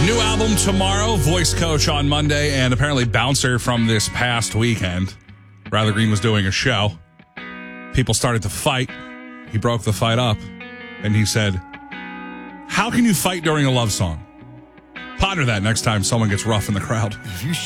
New album tomorrow, Voice Coach on Monday, and apparently Bouncer from this past weekend. Riley Green was doing a show. People started to fight. He broke the fight up, and he said, "How can you fight during a love song?" Ponder that next time someone gets rough in the crowd.